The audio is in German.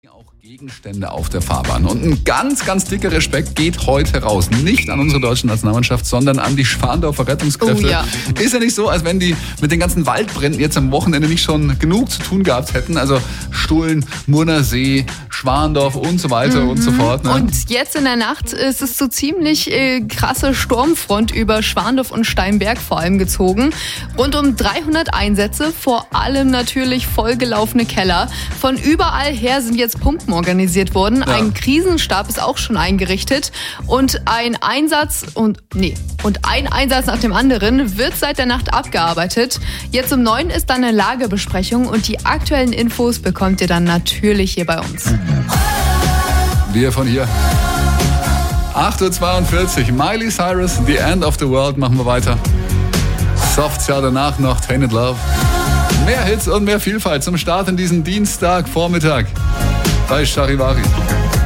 Auch Gegenstände auf der Fahrbahn. Und ein ganz, ganz dicker Respekt geht heute raus. Nicht an unsere deutsche Nationalmannschaft, sondern an die Schwandorfer Rettungskräfte. Oh ja. Ist ja nicht so, als wenn die mit den ganzen Waldbränden jetzt am Wochenende nicht schon genug zu tun gehabt hätten. Also Stullen, Murner See, Schwandorf und so weiter und so fort. Ne? Und jetzt in der Nacht ist es so ziemlich krasse Sturmfront über Schwandorf und Steinberg vor allem gezogen. Rund um 300 Einsätze, vor allem natürlich vollgelaufene Keller. Von überall her sind jetzt Pumpen organisiert worden. Ja. Ein Krisenstab ist auch schon eingerichtet. Und ein Einsatz nach dem anderen wird seit der Nacht abgearbeitet. Jetzt um 9 ist dann eine Lagebesprechung und die aktuellen Infos bekommt ihr dann natürlich hier bei uns. Wir von hier. 8:42 Uhr. Miley Cyrus, The End of the World, machen wir weiter. Softjahr danach noch Tainted Love. Mehr Hits und mehr Vielfalt zum Start in diesen Dienstagvormittag bei Charivari.